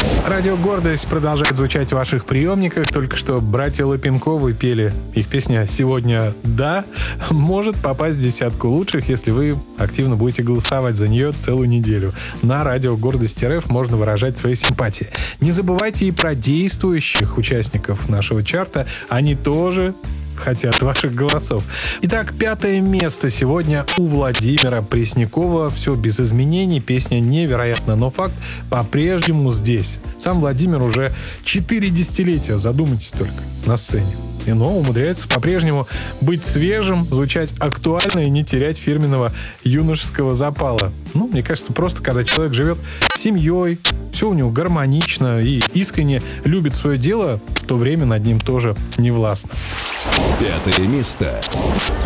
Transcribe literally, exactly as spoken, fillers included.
Радио «Гордость» продолжает звучать в ваших приемниках. Только что братья Лапенковы пели. Их песня «Сегодня да» может попасть в десятку лучших, если вы активно будете голосовать за нее целую неделю. На радио «Гордость РФ» можно выражать свои симпатии. Не забывайте и про действующих участников нашего чарта. Они тоже хотят ваших голосов. Итак, пятое место сегодня у Владимира Преснякова. Все без изменений. Песня невероятна, но факт по-прежнему здесь. Сам Владимир уже четыре десятилетия, задумайтесь только, на сцене. Но умудряется по-прежнему быть свежим, звучать актуально и не терять фирменного юношеского запала. Ну, мне кажется, просто когда человек живет с семьей, все у него гармонично и искренне любит свое дело, то время над ним тоже не властно. Пятое место.